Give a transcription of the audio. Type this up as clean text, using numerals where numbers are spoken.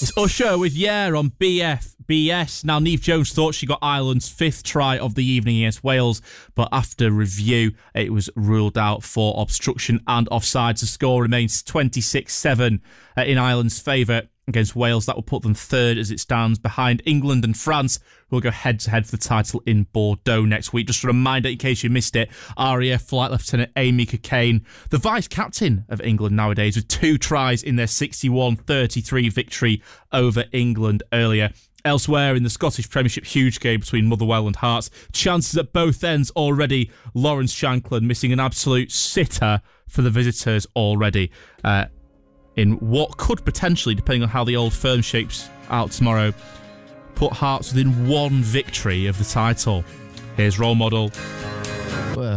It's Usher with Yeah on BS. Now, Niamh Jones thought she got Ireland's fifth try of the evening against Wales, but after review, it was ruled out for obstruction and offside. The score remains 26-7 in Ireland's favour against Wales. That will put them third as it stands behind England and France, who will go head-to-head for the title in Bordeaux next week. Just a reminder, in case you missed it, RAF Flight Lieutenant Amy Cockayne, the vice-captain of England nowadays, with 2 tries in their 61-33 victory over England earlier. Elsewhere in the Scottish Premiership, huge game between Motherwell and Hearts. Chances at both ends already. Lawrence Shankland missing an absolute sitter for the visitors already. In what could potentially, depending on how the Old Firm shapes out tomorrow, put Hearts within 1 victory of the title. Here's Role Model.